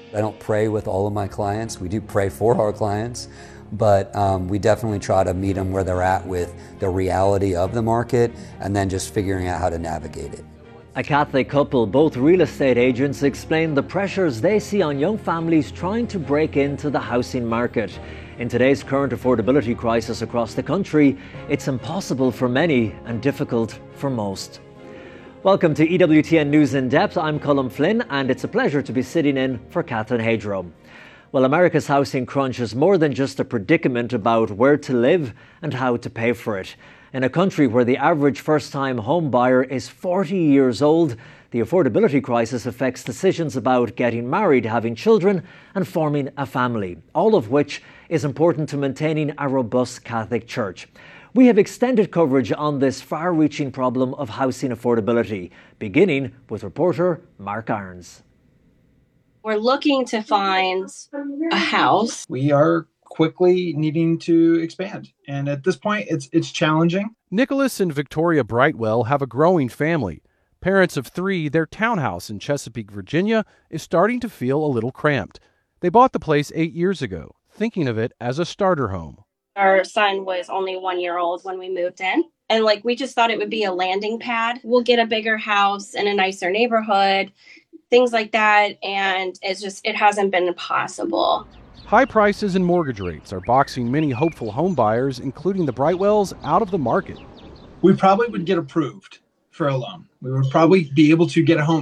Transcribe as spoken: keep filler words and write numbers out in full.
I don't pray with all of my clients. We do pray for our clients, but um, we definitely try to meet them where they're at with the reality of the market and then just figuring out how to navigate it. A Catholic couple, both real estate agents, explain the pressures they see on young families trying to break into the housing market. In today's current affordability crisis across the country, it's impossible for many and difficult for most. Welcome to E W T N News in Depth. I'm Colm Flynn, and it's a pleasure to be sitting in for Catherine Hadro. Well, America's housing crunch is more than just a predicament about where to live and how to pay for it. In a country where the average first-time home buyer is forty years old, the affordability crisis affects decisions about getting married, having children and forming a family, all of which is important to maintaining a robust Catholic Church. We have extended coverage on this far-reaching problem of housing affordability, beginning with reporter Mark Irons. We're looking to find a house. We are quickly needing to expand, and at this point it's it's challenging. Nicholas and Victoria Brightwell have a growing family. Parents of three, their townhouse in Chesapeake, Virginia is starting to feel a little cramped. They bought the place eight years ago, thinking of it as a starter home. Our son was only one year old when we moved in, and like we just thought it would be a landing pad. We'll get a bigger house in a nicer neighborhood, things like that, and it's just it hasn't been possible. High prices and mortgage rates are boxing many hopeful home buyers, including the Brightwells, out of the market. We probably would get approved for a loan. We would probably be able to get a home